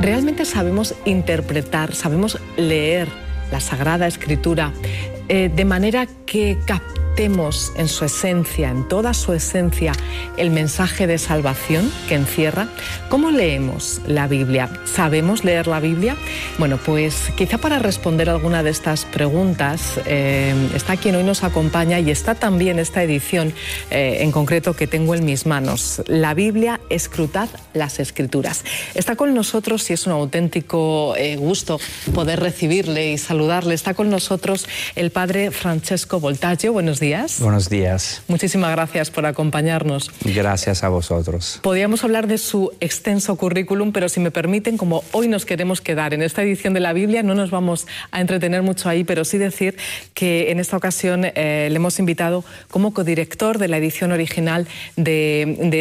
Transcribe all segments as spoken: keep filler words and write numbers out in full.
¿realmente sabemos interpretar, sabemos leer la Sagrada Escritura eh, de manera que captemos en su esencia, en toda su esencia, el mensaje de salvación que encierra? ¿Cómo leemos la Biblia? ¿Sabemos leer la Biblia? Bueno, pues quizá para responder alguna de estas preguntas eh, está quien hoy nos acompaña, y está también esta edición eh, en concreto que tengo en mis manos, La Biblia, escrutad las Escrituras. Está con nosotros, y es un auténtico eh, gusto poder recibirle y saludarle, está con nosotros el padre Francesco Voltaggio. Buenos días. Buenos días. Muchísimas gracias por acompañarnos. Gracias a vosotros. Podríamos hablar de su extenso currículum, pero si me permiten, como hoy nos queremos quedar en esta edición de la Biblia, no nos vamos a entretener mucho ahí, pero sí decir que en esta ocasión eh, le hemos invitado como codirector de la edición original de, de,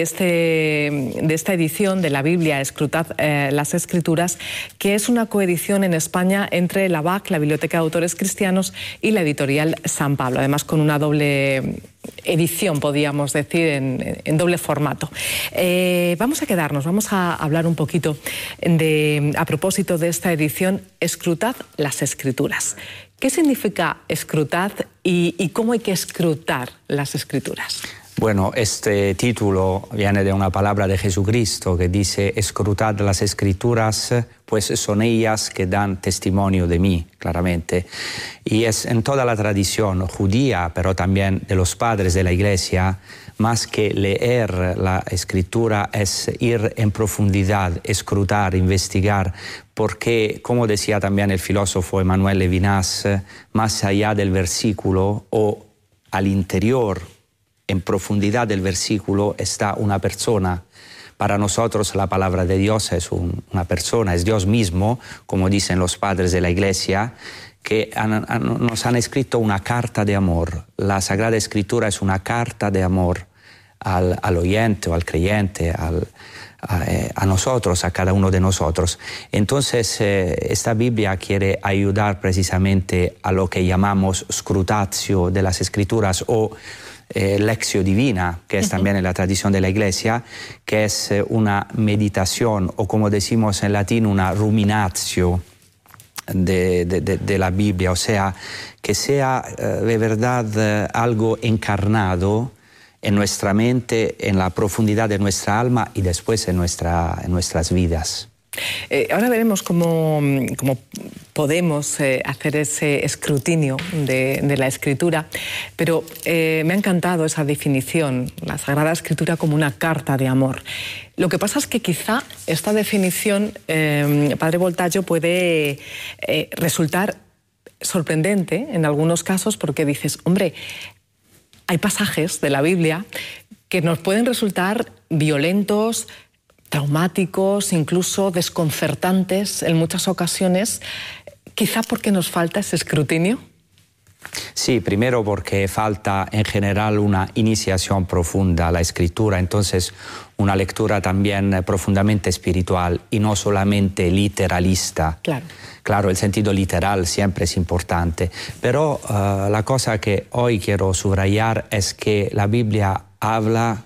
este, de esta edición de la Biblia, Escrutad eh, las Escrituras, que es una coedición en España entre la B A C, la Biblioteca de Autores Cristianos, y la editorial San Pablo, además con una doble edición, podríamos decir, en, en doble formato. Eh, vamos a quedarnos, vamos a hablar un poquito de, a propósito de esta edición, Escrutad las Escrituras. ¿Qué significa escrutad y, y cómo hay que escrutar las Escrituras? Bueno, este título viene de una palabra de Jesucristo que dice: escrutad las Escrituras, pues son ellas que dan testimonio de mí, claramente. Y es en toda la tradición judía, pero también de los padres de la Iglesia, más que leer la Escritura es ir en profundidad, escrutar, investigar, porque, como decía también el filósofo Emmanuel Levinas, más allá del versículo o al interior, en profundidad del versículo, está una persona. Para nosotros la palabra de Dios es un, una persona, es Dios mismo, como dicen los padres de la Iglesia, que han, han, nos han escrito una carta de amor. La Sagrada Escritura es una carta de amor al, al oyente o al creyente, al, a, eh, a nosotros, a cada uno de nosotros. Entonces, eh, esta Biblia quiere ayudar precisamente a lo que llamamos scrutatio de las Escrituras, o Eh, Lectio Divina, que es también en la tradición de la Iglesia, que es eh, una meditación, o como decimos en latín, una ruminatio de, de, de, de la Biblia, o sea, que sea eh, de verdad eh, algo encarnado en nuestra mente, en la profundidad de nuestra alma y después en, nuestra, en nuestras vidas. Eh, ahora veremos cómo, cómo podemos eh, hacer ese escrutinio de, de la Escritura, pero eh, me ha encantado esa definición, la Sagrada Escritura como una carta de amor. Lo que pasa es que quizá esta definición, eh, padre Voltaggio, puede eh, resultar sorprendente en algunos casos, porque dices, hombre, hay pasajes de la Biblia que nos pueden resultar violentos, traumáticos, incluso desconcertantes en muchas ocasiones, quizá porque nos falta ese escrutinio. Sí, primero porque falta en general una iniciación profunda a la Escritura, entonces una lectura también profundamente espiritual y no solamente literalista. Claro. Claro, el sentido literal siempre es importante, pero uh, la cosa que hoy quiero subrayar es que la Biblia habla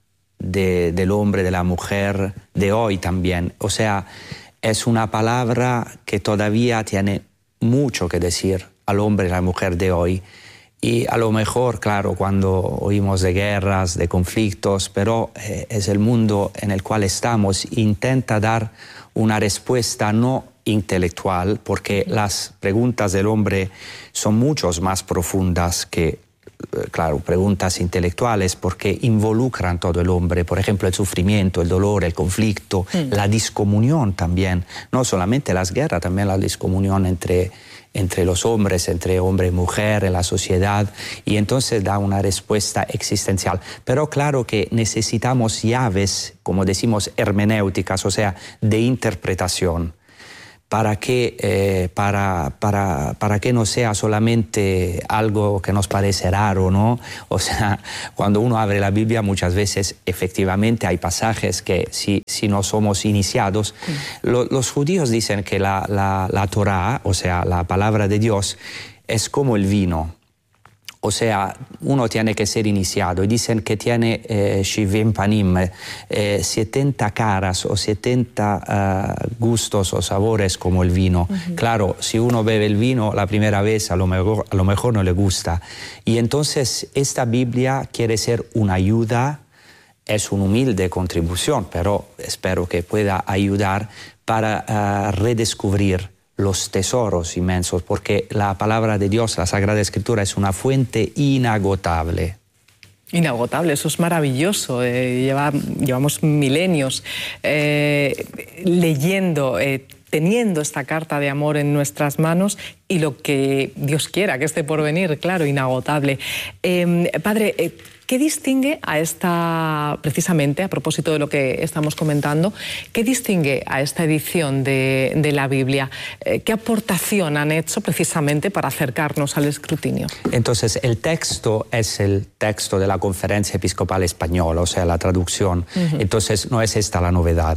De, del hombre, de la mujer, de hoy también. O sea, es una palabra que todavía tiene mucho que decir al hombre y a la mujer de hoy. Y a lo mejor, claro, cuando oímos de guerras, de conflictos, pero eh, es el mundo en el cual estamos, intenta dar una respuesta no intelectual, porque las preguntas del hombre son mucho más profundas que, claro, preguntas intelectuales, porque involucran todo el hombre, por ejemplo, el sufrimiento, el dolor, el conflicto, mm. la discomunión también, no solamente las guerras, también la discomunión entre, entre los hombres, entre hombre y mujer, en la sociedad, y entonces da una respuesta existencial. Pero claro que necesitamos llaves, como decimos, hermenéuticas, o sea, de interpretación, para que, eh, para, para, para que no sea solamente algo que nos parece raro, ¿no? O sea, cuando uno abre la Biblia muchas veces efectivamente hay pasajes que si, si no somos iniciados, sí. lo, los judíos dicen que la, la, la Torá, o sea, la palabra de Dios, es como el vino. O sea, uno tiene que ser iniciado y dicen que tiene eh, shivim panim, eh, setenta caras o setenta uh, gustos o sabores como el vino. Uh-huh. Claro, si uno bebe el vino la primera vez a lo, mejor, a lo mejor no le gusta. Y entonces esta Biblia quiere ser una ayuda, es una humilde contribución, pero espero que pueda ayudar para uh, redescubrir los tesoros inmensos, porque la palabra de Dios, la Sagrada Escritura, es una fuente inagotable. Inagotable, eso es maravilloso. Eh, lleva, llevamos milenios eh, leyendo, eh, teniendo esta carta de amor en nuestras manos y lo que Dios quiera que esté por venir, claro, inagotable. Eh, padre, eh, ¿qué distingue a esta, precisamente a propósito de lo que estamos comentando, qué distingue a esta edición de, de la Biblia? Eh, ¿Qué aportación han hecho precisamente para acercarnos al escrutinio? Entonces, el texto es el texto de la Conferencia Episcopal Española, o sea, la traducción. Uh-huh. Entonces, no es esta la novedad.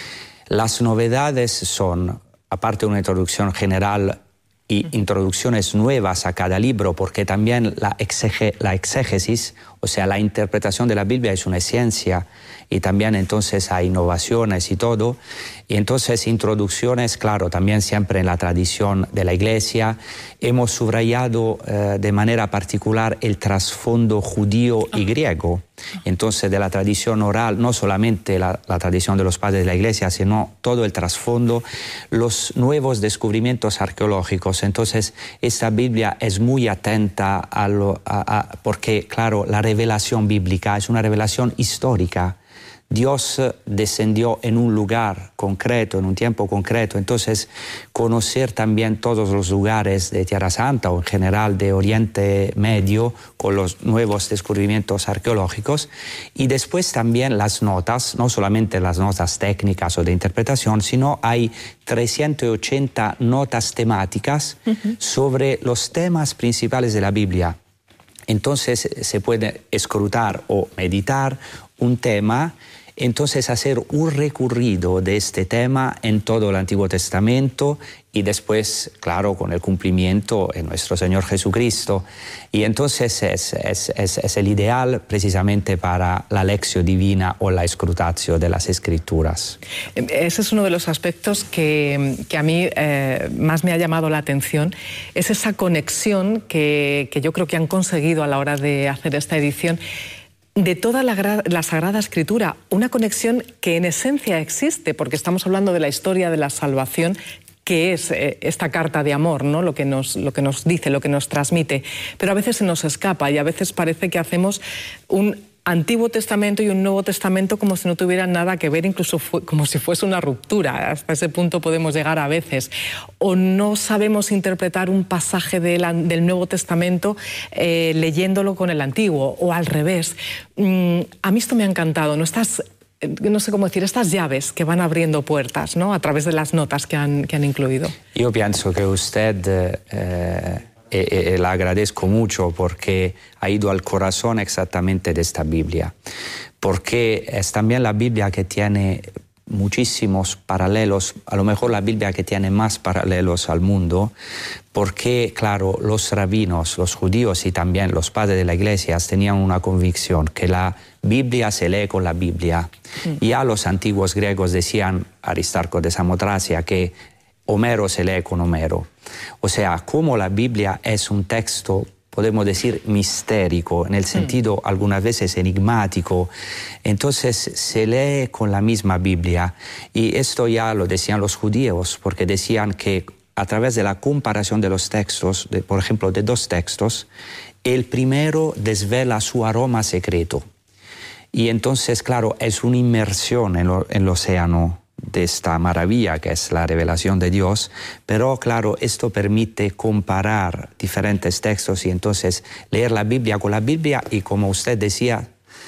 Las novedades son, aparte de una introducción general, y introducciones nuevas a cada libro, porque también la, exege, la exégesis, o sea, la interpretación de la Biblia es una ciencia, y también entonces hay innovaciones y todo. Y entonces introducciones, claro, también siempre en la tradición de la Iglesia. Hemos subrayado eh, de manera particular el trasfondo judío y griego. Entonces, de la tradición oral, no solamente la, la tradición de los padres de la Iglesia, sino todo el trasfondo, los nuevos descubrimientos arqueológicos. Entonces, esta Biblia es muy atenta a lo, a, a, porque, claro, la revelación bíblica es una revelación histórica. Dios descendió en un lugar concreto, en un tiempo concreto. Entonces, conocer también todos los lugares de Tierra Santa o en general de Oriente Medio con los nuevos descubrimientos arqueológicos. Y después también las notas, no solamente las notas técnicas o de interpretación, sino hay trescientas ochenta notas temáticas uh-huh. sobre los temas principales de la Biblia. Entonces, se puede escrutar o meditar un tema, entonces hacer un recorrido de este tema en todo el Antiguo Testamento y después, claro, con el cumplimiento en nuestro Señor Jesucristo. Y entonces es, es, es, es el ideal precisamente para la lección divina o la escrutatio de las Escrituras. Ese es uno de los aspectos que, que a mí eh, más me ha llamado la atención, es esa conexión que, que yo creo que han conseguido a la hora de hacer esta edición de toda la, la Sagrada Escritura, una conexión que en esencia existe, porque estamos hablando de la historia de la salvación, que es eh, esta carta de amor, ¿no? Lo que nos, lo que nos dice, lo que nos transmite, pero a veces se nos escapa y a veces parece que hacemos un Antiguo Testamento y un Nuevo Testamento como si no tuvieran nada que ver, incluso fue, como si fuese una ruptura. Hasta ese punto podemos llegar a veces. O no sabemos interpretar un pasaje de la, del Nuevo Testamento eh, leyéndolo con el Antiguo, o al revés. Mm, a mí esto me ha encantado, ¿no? Estas, no sé cómo decir, estas llaves que van abriendo puertas, ¿no? A través de las notas que han, que han incluido. Yo pienso que usted... Eh... Y, y la agradezco mucho porque ha ido al corazón exactamente de esta Biblia, porque es también la Biblia que tiene muchísimos paralelos, a lo mejor la Biblia que tiene más paralelos al mundo, porque, claro, los rabinos, los judíos y también los padres de la Iglesia tenían una convicción que la Biblia se lee con la Biblia. Mm. Ya los antiguos griegos decían, Aristarco de Samotracia, que Homero se lee con Homero. O sea, como la Biblia es un texto, podemos decir, mistérico, en el sentido mm. algunas veces enigmático, entonces se lee con la misma Biblia. Y esto ya lo decían los judíos, porque decían que a través de la comparación de los textos, de, por ejemplo, de dos textos, el primero desvela su aroma secreto. Y entonces, claro, es una inmersión en, lo, en el océano de esta maravilla que es la revelación de Dios, pero claro, esto permite comparar diferentes textos y entonces leer la Biblia con la Biblia y, como usted decía,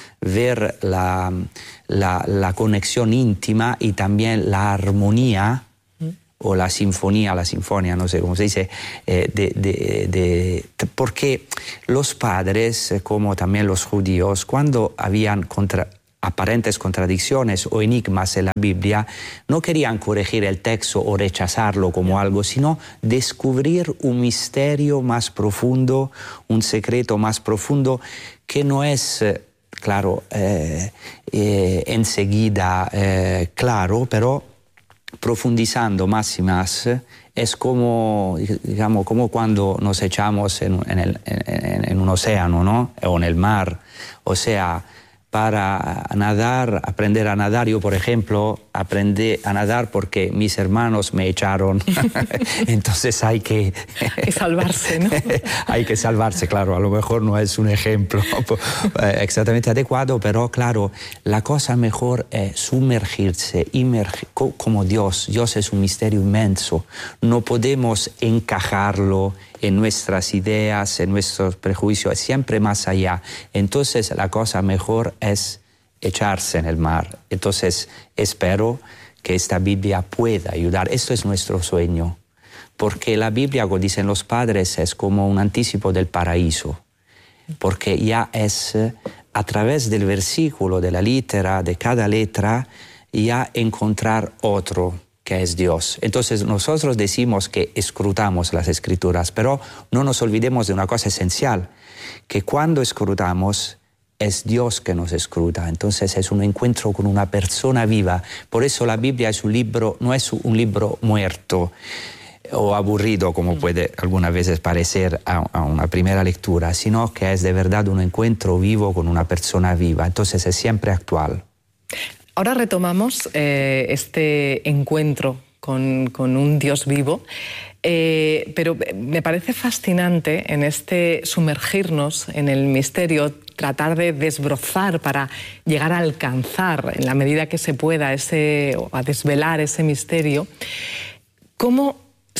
ver la, la, la conexión íntima y también la armonía ¿Mm? o la sinfonía, la sinfonía, no sé cómo se dice, eh, de, de, de, porque los padres, como también los judíos, cuando habían contra aparentes contradicciones o enigmas en la Biblia, no querían corregir el texto o rechazarlo como algo, sino descubrir un misterio más profundo, un secreto más profundo que no es, claro, eh, eh, enseguida eh, claro, pero profundizando más y más, es como, digamos, como cuando nos echamos en, en, el, en, en un océano, ¿no? O en el mar. O sea, para nadar, aprender a nadar, yo, por ejemplo, aprendí a nadar porque mis hermanos me echaron. Entonces hay que... Hay que salvarse, ¿no? Hay que salvarse, claro. A lo mejor no es un ejemplo exactamente adecuado, pero claro, la cosa mejor es sumergirse, inmergir, como Dios. Dios es un misterio inmenso. No podemos encajarlo en nuestras ideas, en nuestros prejuicios, es siempre más allá. Entonces la cosa mejor es echarse en el mar. Entonces espero que esta Biblia pueda ayudar. Esto es nuestro sueño, porque la Biblia, como dicen los padres, es como un anticipo del paraíso, porque ya es a través del versículo, de la litera, de cada letra, ya encontrar otro, que es Dios. Entonces nosotros decimos que escrutamos las Escrituras, pero no nos olvidemos de una cosa esencial, que cuando escrutamos es Dios que nos escruta. Entonces es un encuentro con una persona viva. Por eso la Biblia es un libro, no es un libro muerto o aburrido, como puede algunas veces parecer a, a una primera lectura, sino que es de verdad un encuentro vivo con una persona viva. Entonces es siempre actual. Ahora retomamos eh, este encuentro con, con un Dios vivo, eh, pero me parece fascinante en este sumergirnos en el misterio, tratar de desbrozar para llegar a alcanzar, en la medida que se pueda, ese, o a desvelar ese misterio, cómo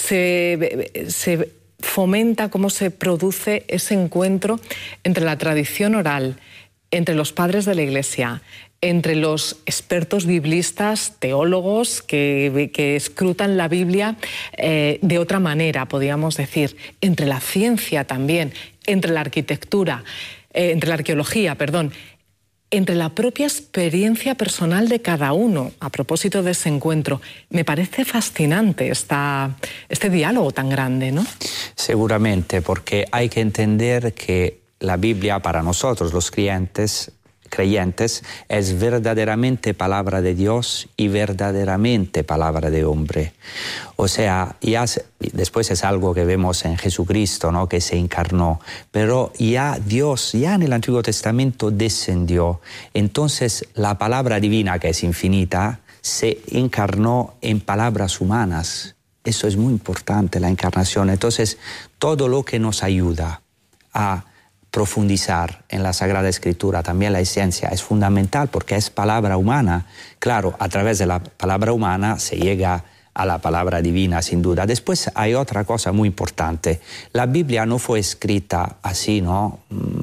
se, se fomenta, cómo se produce ese encuentro entre la tradición oral, entre los padres de la Iglesia, entre los expertos biblistas, teólogos que, que escrutan la Biblia eh, de otra manera, podríamos decir, entre la ciencia también, entre la arquitectura, eh, entre la arqueología, perdón, entre la propia experiencia personal de cada uno. A propósito de ese encuentro, me parece fascinante esta, este diálogo tan grande, ¿no? Seguramente, porque hay que entender que la Biblia para nosotros, los creyentes, creyentes, es verdaderamente palabra de Dios y verdaderamente palabra de hombre. O sea, ya se, después es algo que vemos en Jesucristo, ¿no? Que se encarnó, pero ya Dios, ya en el Antiguo Testamento descendió. Entonces la palabra divina, que es infinita, se encarnó en palabras humanas. Eso es muy importante, la encarnación. Entonces, todo lo que nos ayuda a profundizar en la Sagrada Escritura, también la esencia, es fundamental porque es palabra humana. Claro, a través de la palabra humana se llega a la palabra divina, sin duda. Después hay otra cosa muy importante. La Biblia no fue escrita así, ¿no?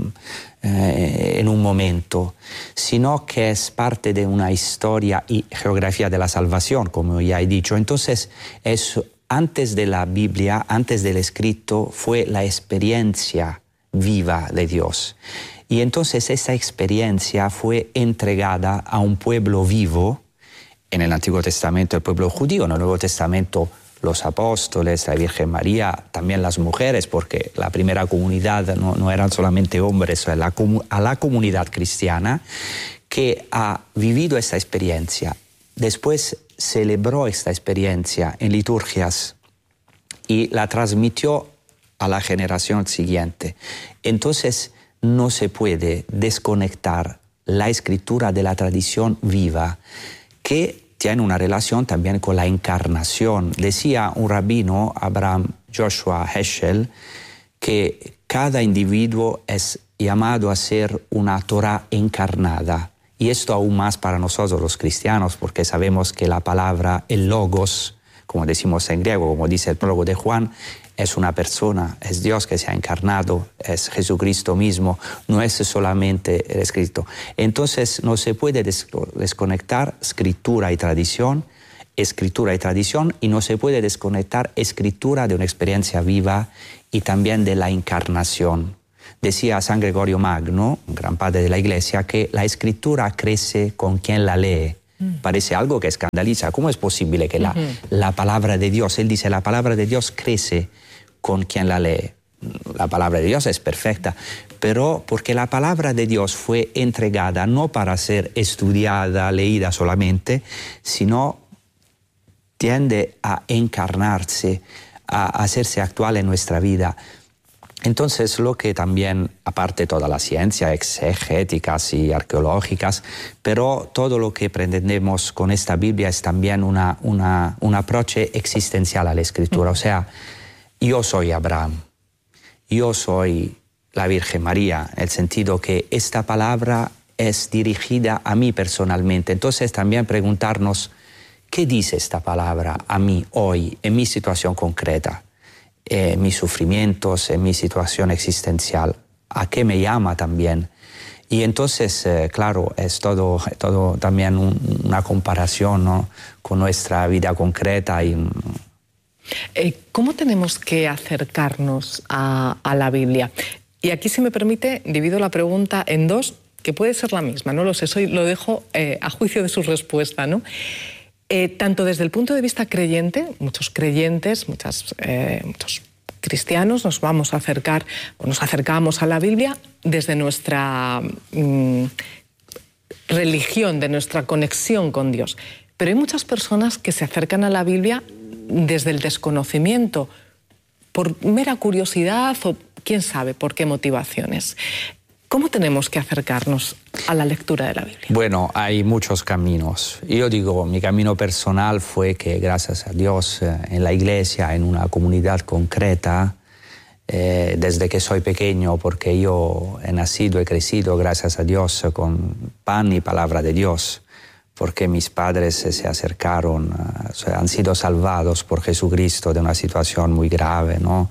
Eh, en un momento, sino que es parte de una historia y geografía de la salvación, como ya he dicho. Entonces, es, antes de la Biblia, antes del escrito, fue la experiencia viva de Dios. Y entonces esa experiencia fue entregada a un pueblo vivo, en el Antiguo Testamento el pueblo judío, en el Nuevo Testamento los apóstoles, la Virgen María, también las mujeres, porque la primera comunidad no, no eran solamente hombres, a la, a la comunidad cristiana que ha vivido esta experiencia. Después celebró esta experiencia en liturgias y la transmitió a la generación siguiente. Entonces no se puede desconectar la escritura de la tradición viva, que tiene una relación también con la encarnación. Decía un rabino, Abraham Joshua Heschel, que cada individuo es llamado a ser una Torah encarnada. Y esto aún más para nosotros los cristianos, porque sabemos que la palabra, el logos, como decimos en griego, como dice el prólogo de Juan, es una persona, es Dios que se ha encarnado, es Jesucristo mismo, no es solamente el escrito. Entonces no se puede desconectar escritura y tradición, escritura y tradición, y no se puede desconectar escritura de una experiencia viva y también de la encarnación, Decía San Gregorio Magno, un gran padre de la Iglesia, que la escritura crece con quien la lee. Mm. Parece algo que escandaliza. ¿Cómo es posible que la, uh-huh. la palabra de Dios, él dice, la palabra de Dios crece con quien la lee? La palabra de Dios es perfecta, pero porque la palabra de Dios fue entregada no para ser estudiada, leída solamente, sino tiende a encarnarse, a hacerse actual en nuestra vida. Entonces, lo que también, aparte de toda la ciencia, exegéticas y arqueológicas, pero todo lo que pretendemos con esta Biblia es también una, una, un approche existencial a la Escritura. O sea, yo soy Abraham, yo soy la Virgen María, en el sentido que esta palabra es dirigida a mí personalmente. Entonces, también preguntarnos, ¿qué dice esta palabra a mí hoy, en mi situación concreta? En mis sufrimientos, en mi situación existencial, a qué me llama también. Y entonces, eh, claro, es todo, todo también un, una comparación, ¿no?, con nuestra vida concreta. Y... Eh, ¿Cómo tenemos que acercarnos a, a la Biblia? Y aquí, si me permite, divido la pregunta en dos, que puede ser la misma, no lo sé, soy, lo dejo eh, a juicio de su respuesta, ¿no? Eh, tanto desde el punto de vista creyente, muchos creyentes, muchas, eh, muchos cristianos nos vamos a acercar, o nos acercamos a la Biblia desde nuestra mm, religión, de nuestra conexión con Dios. Pero hay muchas personas que se acercan a la Biblia desde el desconocimiento, por mera curiosidad o quién sabe por qué motivaciones. ¿Cómo tenemos que acercarnos a la lectura de la Biblia? Bueno, hay muchos caminos. Yo digo, mi camino personal fue que, gracias a Dios, eh, en la iglesia, en una comunidad concreta, eh, desde que soy pequeño, porque yo he nacido y crecido, gracias a Dios, con pan y palabra de Dios, porque mis padres se acercaron, o sea, han sido salvados por Jesucristo de una situación muy grave, ¿no?,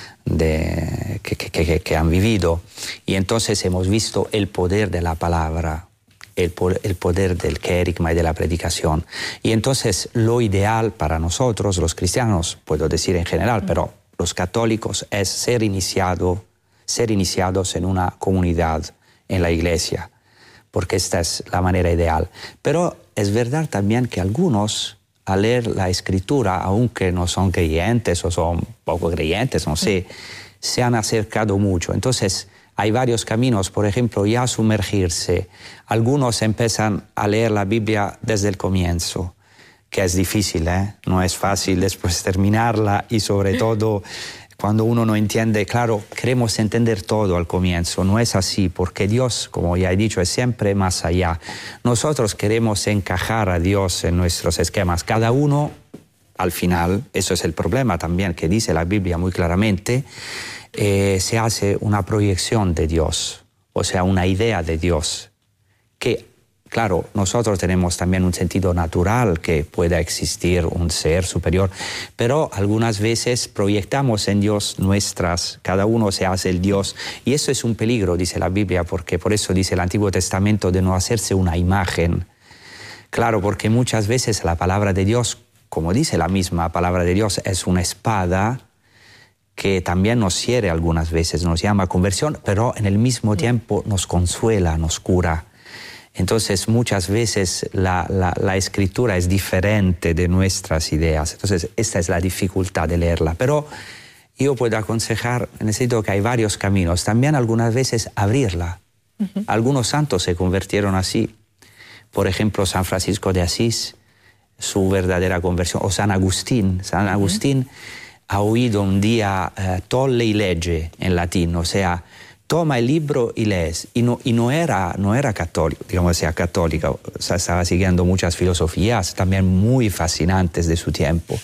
De, que, que, que, que han vivido. Y entonces hemos visto el poder de la palabra, el, el poder del querigma y de la predicación. Y entonces lo ideal para nosotros, los cristianos, puedo decir en general, pero los católicos, es ser, iniciado, ser iniciados en una comunidad, en la iglesia, porque esta es la manera ideal. Pero es verdad también que algunos, a leer la Escritura, aunque no son creyentes o son poco creyentes, no sé, se han acercado mucho. Entonces, hay varios caminos, por ejemplo, ya sumergirse. Algunos empiezan a leer la Biblia desde el comienzo, que es difícil, ¿eh? No es fácil después terminarla y sobre todo cuando uno no entiende, claro, queremos entender todo al comienzo, no es así, porque Dios, como ya he dicho, es siempre más allá. Nosotros queremos encajar a Dios en nuestros esquemas, cada uno al final, eso es el problema también, que dice la Biblia muy claramente, eh, se hace una proyección de Dios, o sea, una idea de Dios, que claro, nosotros tenemos también un sentido natural que pueda existir un ser superior, pero algunas veces proyectamos en Dios nuestras, cada uno se hace el Dios, y eso es un peligro, dice la Biblia, porque por eso dice el Antiguo Testamento de no hacerse una imagen. Claro, porque muchas veces la palabra de Dios, como dice la misma palabra de Dios, es una espada que también nos hiere algunas veces, nos llama a conversión, pero en el mismo tiempo nos consuela, nos cura. Entonces, muchas veces la, la, la escritura es diferente de nuestras ideas. Entonces, esta es la dificultad de leerla. Pero yo puedo aconsejar, necesito que hay varios caminos. También algunas veces abrirla. Uh-huh. Algunos santos se convirtieron así. Por ejemplo, San Francisco de Asís, su verdadera conversión. O San Agustín. San Agustín uh-huh. ha oído un día uh, tolle y legge en latín, o sea, toma el libro y lees. Y no, y no, era, no era católico, digamos, sea católica, o sea, estaba siguiendo muchas filosofías también muy fascinantes de su tiempo.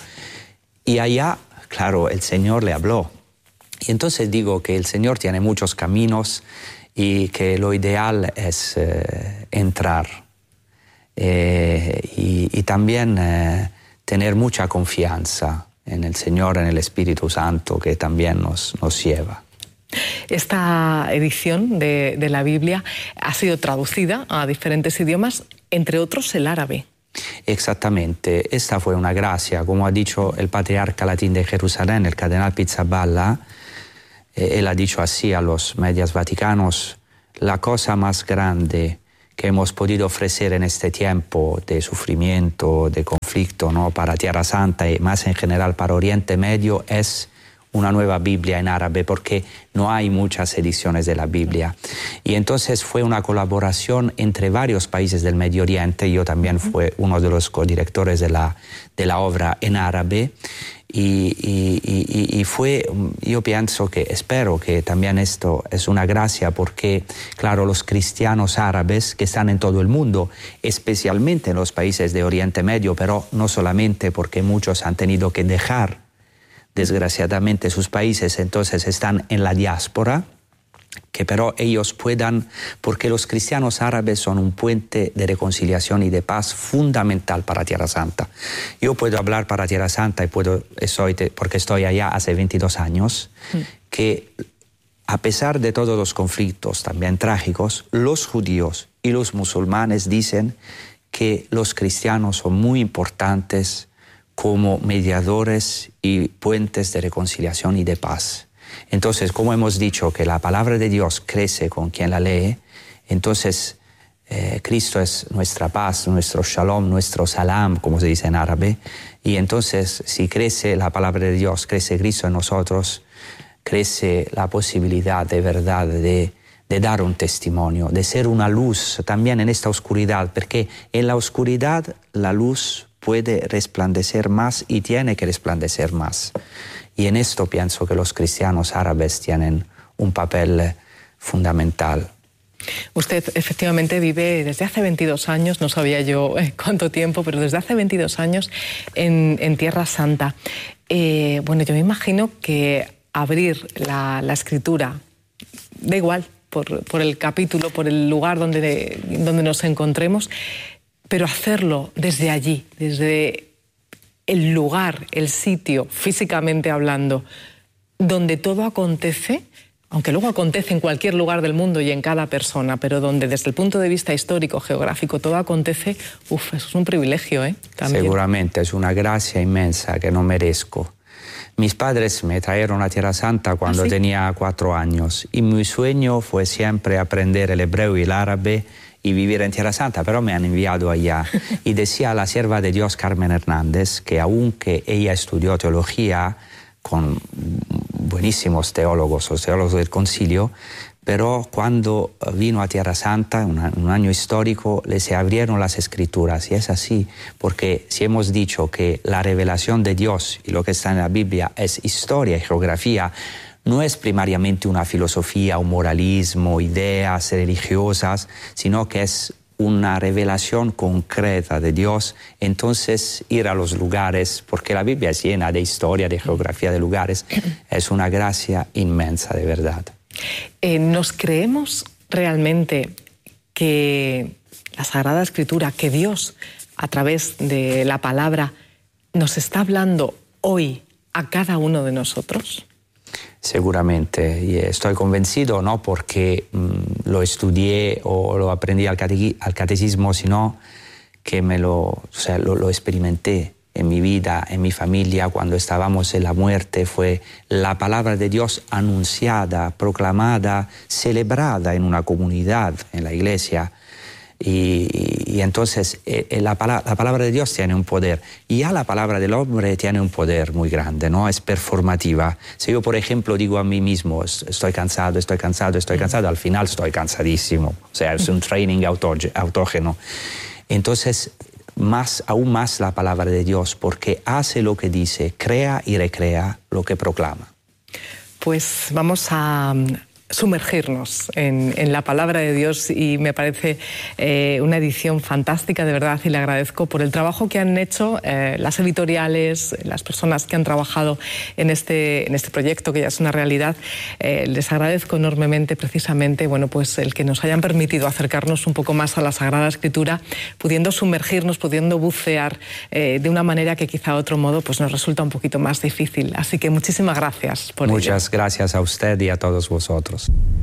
Y allá, claro, el Señor le habló. Y entonces digo que el Señor tiene muchos caminos y que lo ideal es eh, entrar. Eh, y, y también eh, tener mucha confianza en el Señor, en el Espíritu Santo, que también nos, nos lleva. Esta edición de, de la Biblia ha sido traducida a diferentes idiomas, entre otros el árabe. Exactamente, esta fue una gracia, como ha dicho el patriarca latín de Jerusalén, el cardenal Pizzaballa. él ha dicho así a los medios vaticanos: la cosa más grande que hemos podido ofrecer en este tiempo de sufrimiento, de conflicto, ¿no?, para Tierra Santa y más en general para Oriente Medio es una nueva Biblia en árabe, porque no hay muchas ediciones de la Biblia. Y entonces fue una colaboración entre varios países del Medio Oriente. Yo también fui uno de los codirectores de la, de la obra en árabe. Y, y, y, y fue, yo pienso que, espero que también esto es una gracia, porque, claro, los cristianos árabes que están en todo el mundo, especialmente en los países de Oriente Medio, pero no solamente, porque muchos han tenido que dejar desgraciadamente sus países, entonces están en la diáspora, que pero ellos puedan, porque los cristianos árabes son un puente de reconciliación y de paz fundamental para Tierra Santa. Yo puedo hablar para Tierra Santa, y puedo, estoy, porque estoy allá hace veintidós años, sí, que a pesar de todos los conflictos también trágicos, los judíos y los musulmanes dicen que los cristianos son muy importantes como mediadores y puentes de reconciliación y de paz. Entonces, como hemos dicho que la palabra de Dios crece con quien la lee, entonces eh, Cristo es nuestra paz, nuestro shalom, nuestro salam, como se dice en árabe, y entonces si crece la palabra de Dios, crece Cristo en nosotros, crece la posibilidad de verdad de, de dar un testimonio, de ser una luz también en esta oscuridad, porque en la oscuridad la luz puede resplandecer más y tiene que resplandecer más. Y en esto pienso que los cristianos árabes tienen un papel fundamental. Usted efectivamente vive desde hace veintidós años, no sabía yo cuánto tiempo, pero desde hace veintidós años en, en Tierra Santa. Eh, bueno, yo me imagino que abrir la, la escritura, da igual, por, por el capítulo, por el lugar donde, donde nos encontremos, pero hacerlo desde allí, desde el lugar, el sitio, físicamente hablando, donde todo acontece, aunque luego acontece en cualquier lugar del mundo y en cada persona, pero donde desde el punto de vista histórico, geográfico, todo acontece, uff, eso es un privilegio, ¿eh? También. Seguramente, es una gracia inmensa que no merezco. Mis padres me trajeron a Tierra Santa cuando ¿Ah, sí? tenía cuatro años, y mi sueño fue siempre aprender el hebreo y el árabe y vivir en Tierra Santa, pero me han enviado allá. Y decía la sierva de Dios Carmen Hernández que aunque ella estudió teología con buenísimos teólogos, los teólogos del concilio, pero cuando vino a Tierra Santa, un, un año histórico, le se abrieron las escrituras. Y es así, porque si hemos dicho que la revelación de Dios y lo que está en la Biblia es historia y geografía, no es primariamente una filosofía, un moralismo, ideas religiosas, sino que es una revelación concreta de Dios. Entonces, ir a los lugares, porque la Biblia es llena de historia, de geografía de lugares, es una gracia inmensa, de verdad. Eh, ¿Nos creemos realmente que la Sagrada Escritura, que Dios, a través de la palabra, nos está hablando hoy a cada uno de nosotros? Seguramente, y estoy convencido, no porque mmm, lo estudié o lo aprendí al, cate al catecismo, sino que me lo, o sea, lo, lo experimenté en mi vida, en mi familia, cuando estábamos en la muerte. Fue la palabra de Dios anunciada, proclamada, celebrada en una comunidad, en la iglesia. Y, y, y entonces eh, la, pala la palabra de Dios tiene un poder, y ya la palabra del hombre tiene un poder muy grande, ¿no? Es performativa. Si yo, por ejemplo, digo a mí mismo, estoy cansado, estoy cansado, estoy cansado, al final estoy cansadísimo. O sea, es un training autógeno. Entonces, más, aún más la palabra de Dios, porque hace lo que dice, crea y recrea lo que proclama. Pues vamos a sumergirnos en, en la palabra de Dios, y me parece eh, una edición fantástica, de verdad, y le agradezco por el trabajo que han hecho eh, las editoriales, las personas que han trabajado en este, en este proyecto, que ya es una realidad. Eh, les agradezco enormemente, precisamente, bueno, pues el que nos hayan permitido acercarnos un poco más a la Sagrada Escritura, pudiendo sumergirnos, pudiendo bucear eh, de una manera que quizá a otro modo pues nos resulta un poquito más difícil. Así que muchísimas gracias por ello. Muchas gracias a usted y a todos vosotros.